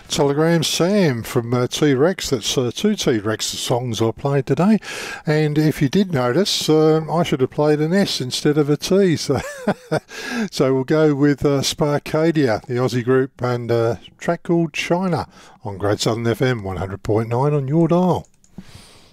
Telegram Sam from T-Rex. That's two T-Rex songs I played today. And if you did notice, I should have played an S instead of a T. So, so we'll go with Sparkadia, the Aussie group, and a track called China on Great Southern FM 100.9 on your dial.